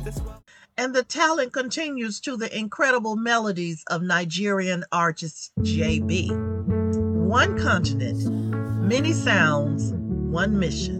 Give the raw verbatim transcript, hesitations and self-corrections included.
And the talent continues to the incredible melodies of Nigerian artist J B. One continent, many sounds, one mission.